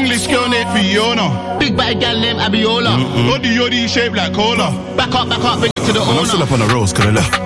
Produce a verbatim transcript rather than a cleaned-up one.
English girl named Fiona. Big bad gal named Abiola. Body yoddy shaped like cola. Back up, back up, bring it to the I'm owner. still up on the roads, cause I left.